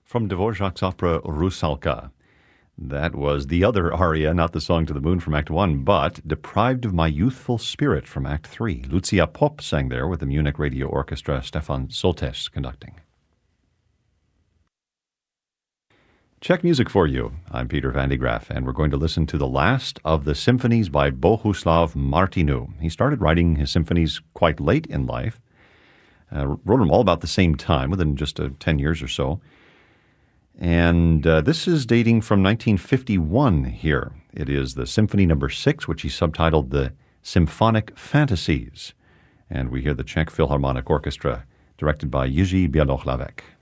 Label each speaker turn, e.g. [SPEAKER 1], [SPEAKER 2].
[SPEAKER 1] From Dvorak's opera Rusalka. That was the other aria, not the Song to the Moon from Act 1, but Deprived of My Youthful Spirit from Act 3. Lucia Popp sang there with the Munich Radio Orchestra, Stefan Soltes conducting. Czech music for you. I'm Peter van de Graaf, and we're going to listen to the last of the symphonies by Bohuslav Martinu. He started writing his symphonies quite late in life, wrote them all about the same time, within just 10 years or so. And this is dating from 1951 here. It is the Symphony No. 6, which he subtitled the Symphonic Fantasies. And we hear the Czech Philharmonic Orchestra, directed by Jiří Bělohlavek.